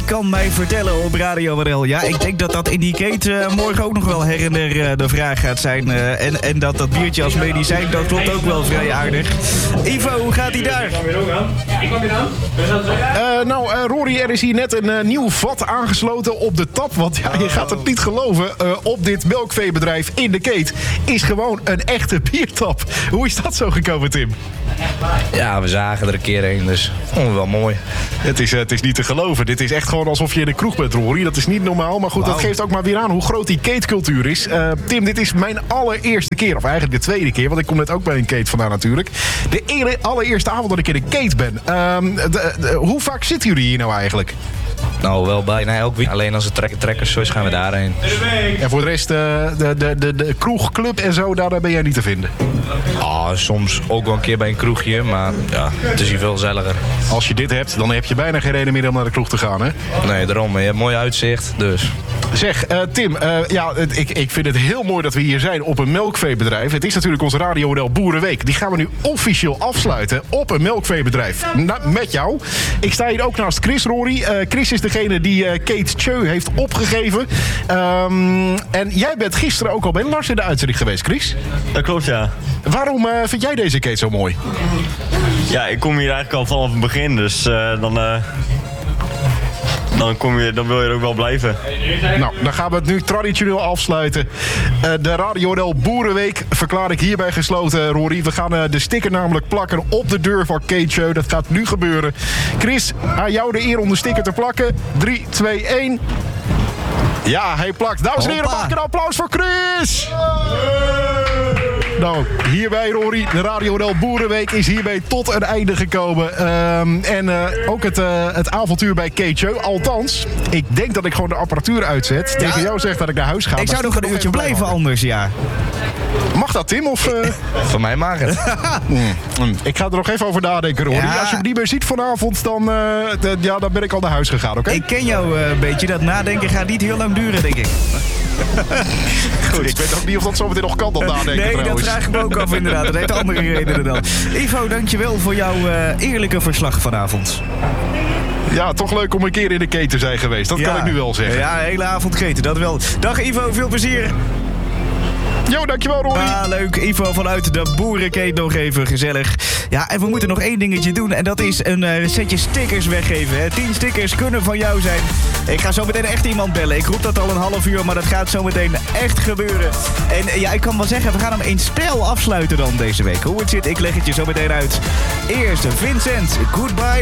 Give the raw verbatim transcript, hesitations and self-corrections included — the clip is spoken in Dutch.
kan mij vertellen op Radio R L. Ja, ik denk dat dat in die kate uh, morgen ook nog wel her en der uh, de vraag gaat zijn. Uh, en, en dat dat biertje als medicijn, dat klopt ook wel vrij aardig. Ivo, hoe gaat hij daar? Ik kwam weer aan. Uh, nou, uh, Rory, er is hier net een uh, nieuw vat aangesloten op de tap. Want ja, je gaat het niet geloven. Uh, op dit melkveebedrijf in de Keet is gewoon een echte biertap. Hoe is dat zo gekomen, Tim? Ja, we zagen er een keer heen, dus vonden we wel mooi. Het is, uh, het is niet te geloven. Dit is echt gewoon alsof je in de kroeg bent, Rory. Dat is niet normaal. Maar goed, wow. Dat geeft ook maar weer aan hoe groot die Keetcultuur is. Uh, Tim, dit is mijn allereerste keer. Of eigenlijk de tweede keer, want ik kom net ook bij een Keet vandaan natuurlijk. De ere- allereerste avond dat ik in een Keet ben. Uh, de, de, hoe vaak zitten jullie hier nou eigenlijk? Nou, wel bijna elk week. Alleen als het trekken trekkers zo is, gaan we daarheen. En voor de rest, uh, de, de, de, de kroegclub en zo, daar ben jij niet te vinden? Ah, soms ook wel een keer bij een kroegje, maar ja, het is hier veel gezelliger. Als je dit hebt, dan heb je bijna geen reden meer om naar de kroeg te gaan, hè? Nee, daarom. Je hebt mooi uitzicht, dus... Zeg, uh, Tim, uh, ja, ik, ik vind het heel mooi dat we hier zijn op een melkveebedrijf. Het is natuurlijk onze Radio R L Boerenweek. Die gaan we nu officieel afsluiten op een melkveebedrijf. Na, met jou. Ik sta hier ook naast Chris, Rory. Uh, Chris is degene die uh, Kate Tjeu heeft opgegeven. Um, en jij bent gisteren ook al bij Lars in de uitzending geweest, Chris. Dat klopt, ja. Waarom uh, vind jij deze Kate zo mooi? Ja, ik kom hier eigenlijk al vanaf het begin, dus uh, dan... Uh... Dan, kom je, dan wil je er ook wel blijven. Nou, dan gaan we het nu traditioneel afsluiten. Uh, de Radio R L Boerenweek verklaar ik hierbij gesloten, Rory. We gaan uh, de sticker namelijk plakken op de deur van Kate Tjeu. Dat gaat nu gebeuren. Chris, aan jou de eer om de sticker te plakken. drie, twee, één. Ja, hij plakt. Dames en heren, maak een applaus voor Chris! Nou, hierbij, Rory, de Radio R L Boerenweek is hierbij tot een einde gekomen. Um, en uh, ook het, uh, het avontuur bij Kate Tjeu. Althans, ik denk dat ik gewoon de apparatuur uitzet. Ja. Tegen jou zeg dat ik naar huis ga. Ik zou nog een uurtje blijven, blijven anders, ja. Mag dat, Tim? Of, uh... Van mij mag het. mm. Mm. Ik ga er nog even over nadenken, Rory. Ja. Als je me niet meer ziet vanavond, dan, uh, de, ja, dan ben ik al naar huis gegaan, oké? Okay? Ik ken jou uh, een beetje. Dat nadenken gaat niet heel lang duren, denk ik. Goed, ik weet ook niet of dat zometeen nog kan, dat nadenken. Nee, trouwens. Dat vraag ik me ook af inderdaad. Dat heeft andere redenen dan. Ivo, dankjewel voor jouw uh, eerlijke verslag vanavond. Ja, toch leuk om een keer in de keten te zijn geweest. Dat ja. kan ik nu wel zeggen. Ja, een hele avond keten, dat wel. Dag Ivo, veel plezier. Jo, dankjewel Rory. Ah, leuk. Ivo vanuit de boerenkeet nog even gezellig. Ja, en we moeten nog één dingetje doen. En dat is een uh, setje stickers weggeven. Hè. Tien stickers kunnen van jou zijn. Ik ga zo meteen echt iemand bellen. Ik roep dat al een half uur, maar dat gaat zo meteen echt gebeuren. En ja, ik kan wel zeggen, we gaan hem in stijl afsluiten dan deze week. Hoe het zit, ik leg het je zo meteen uit. Eerst Vincent, Goodbye.